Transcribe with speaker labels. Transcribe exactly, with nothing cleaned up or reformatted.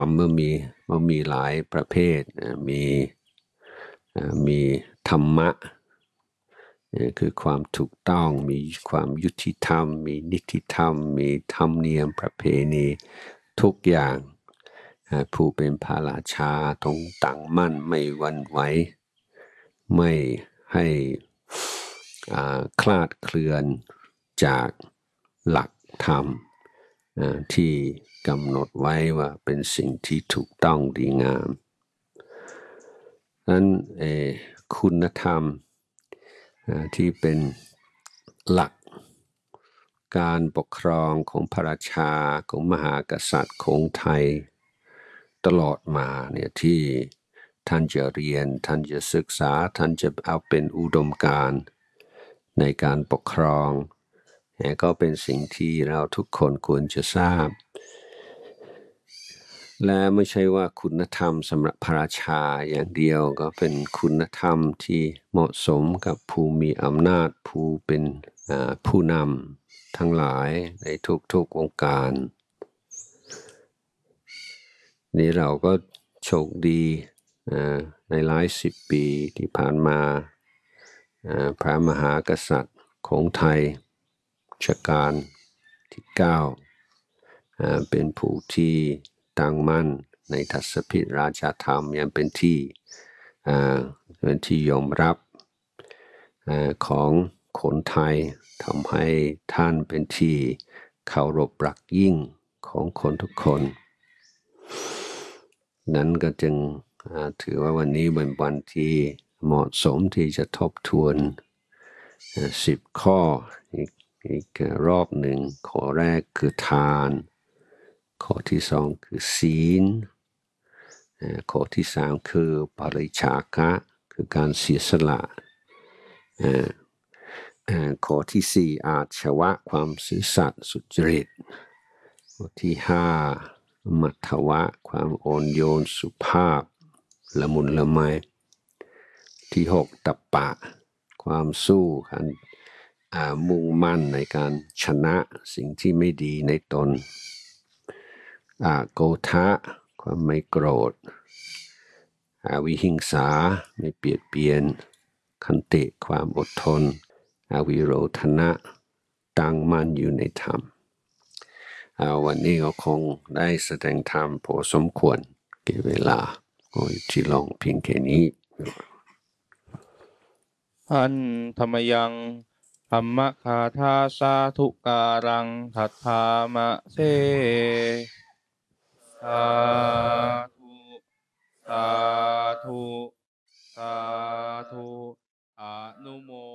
Speaker 1: เมื่อมีเมื่อมีหลายประเภทมีมีธรรมะคือความถูกต้องมีความยุติธรรมมีนิติธรรมมีธรรมเนียมประเพณีทุกอย่างผู้เป็นพระราชาต้องตั้งมั่นไม่หวั่นไหวไม่ให้คลาดเคลื่อนจากหลักธรรมที่กำหนดไว้ว่าเป็นสิ่งที่ถูกต้องดีงามนั้นคุณธรรมที่เป็นหลักการปกครองของพระราชาของมหากษัตริย์ของไทยตลอดมาเนี่ยที่ท่านจะเรียนท่านจะศึกษาท่านจะเอาเป็นอุดมการณ์ในการปกครองก็เป็นสิ่งที่เราทุกคนควรจะทราบและไม่ใช่ว่าคุณธรรมสำหรับพระราชาอย่างเดียวก็เป็นคุณธรรมที่เหมาะสมกับผู้มีอำนาจผู้เป็นผู้นำทั้งหลายในทุกๆวงการนี่เราก็โชคดีในหลายสิบปีที่ผ่านมาพระมหากษัตริย์ของไทยรัชกาลที่เก้าเป็นผู้ที่ตั้งมั่นในทัศพิธราชธรรมยังเป็นที่เป็นที่ยอมรับของคนไทยทำให้ท่านเป็นที่เคารพรักยิ่งของคนทุกคนนั้นก็จึงถือว่าวันนี้เป็นวันที่เหมาะสมที่จะทบทวนสิบข้ออีกอีกรอบหนึ่งข้อแรกคือทานข้อที่สองคือศีลข้อที่สามคือปริจาคะคือการเสียสละข้อที่สี่อาชวะความซื่อสัตย์สุจริตข้อที่ห้ามัทวะความอ่อนโยนสุภาพละมุนละไมที่หกตัปปะความสู้กันมุ่งมั่นในการชนะสิ่งที่ไม่ดีในตนอาโกทะความไม่โกรธอาวิหิงสาไม่เบียดเบียนขันติความอดทนอาวิโรธนะตั้งมั่นอยู่ในธรรมวันนี้ก็คงได้แสดงธรรมพอสมควรเก็บเวลาก็ที่ลองเพียงแค่นี้
Speaker 2: อันธรรมยังธรรมคาทาสาธุการังทัตถามะเสสาธุสาธุสาธุอนุโม